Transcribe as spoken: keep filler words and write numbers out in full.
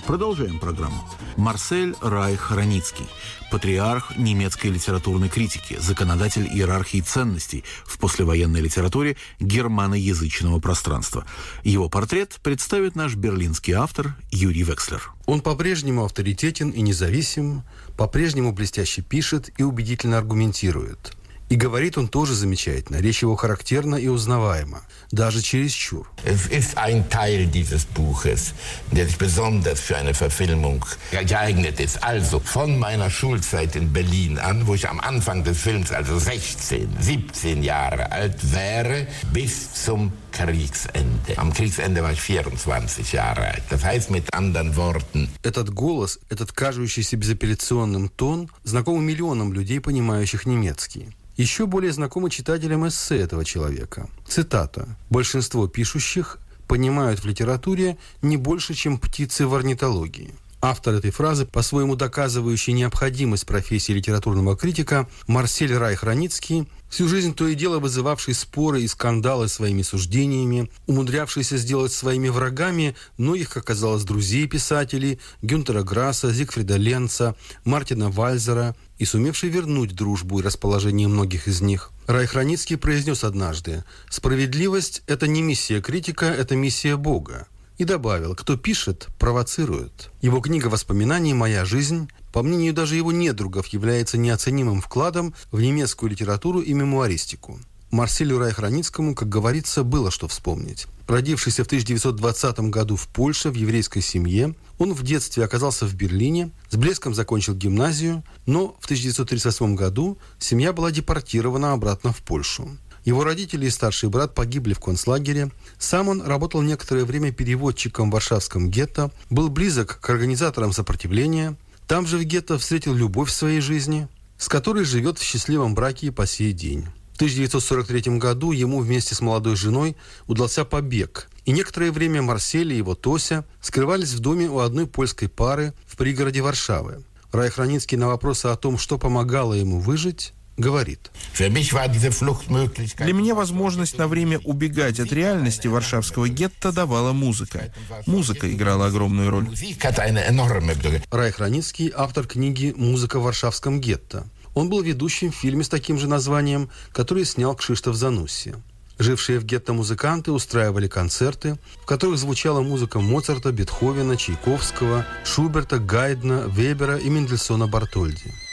Продолжаем программу. Марсель Райх-Раницкий, патриарх немецкой литературной критики, законодатель иерархии ценностей в послевоенной литературе германоязычного пространства. Его портрет представит наш берлинский автор Юрий Векслер. Он по-прежнему авторитетен и независим, по-прежнему блестяще пишет и убедительно аргументирует. И говорит он тоже замечательно. Речь его характерна и узнаваема, даже чересчур. Es ist ein Teil dieses Buches, der sich besonders für eine Verfilmung geeignet ist. Also von meiner Schulzeit in Berlin an, wo ich am Anfang des Films also sechzehn, siebzehn Jahre alt wäre, bis zum Kriegsende. Am Kriegsende war ich vierundzwanzig Jahre alt. Das heißt mit anderen Worten... Этот голос, этот кажущийся безапелляционным тон знакомы миллионам людей, понимающих немецкий. Еще более знакомы читателям эссе этого человека. Цитата. «Большинство пишущих понимают в литературе не больше, чем птицы в орнитологии». Автор этой фразы, по-своему доказывающий необходимость профессии литературного критика, Марсель Райх-Раницкий, всю жизнь то и дело вызывавший споры и скандалы своими суждениями, умудрявшийся сделать своими врагами многих, как оказалось, друзей писателей Гюнтера Грасса, Зигфрида Ленца, Мартина Вальзера и сумевший вернуть дружбу и расположение многих из них. Райх-Раницкий произнес однажды: «Справедливость – это не миссия критика, это миссия Бога». И добавил: кто пишет, провоцирует. Его книга воспоминаний «Моя жизнь», по мнению даже его недругов, является неоценимым вкладом в немецкую литературу и мемуаристику. Марселю Райх-Раницкому, как говорится, было что вспомнить. Родившийся в тысяча девятьсот двадцатом году в Польше в еврейской семье, он в детстве оказался в Берлине, с блеском закончил гимназию, но в тысяча девятьсот тридцать восьмом году семья была депортирована обратно в Польшу. Его родители и старший брат погибли в концлагере. Сам он работал некоторое время переводчиком в Варшавском гетто, был близок к организаторам сопротивления. Там же в гетто встретил любовь в своей жизни, с которой живет в счастливом браке и по сей день. В тысяча девятьсот сорок третьем году ему вместе с молодой женой удался побег. И некоторое время Марсель и его Тося скрывались в доме у одной польской пары в пригороде Варшавы. Райх-Раницкий на вопросы о том, что помогало ему выжить, говорит. Для меня возможность на время убегать от реальности варшавского гетто давала музыка. Музыка играла огромную роль. Райх-Раницкий – автор книги «Музыка в варшавском гетто». Он был ведущим в фильме с таким же названием, который снял Кшиштоф Занусси. Жившие в гетто музыканты устраивали концерты, в которых звучала музыка Моцарта, Бетховена, Чайковского, Шуберта, Гайдна, Вебера и Мендельсона Бартольди.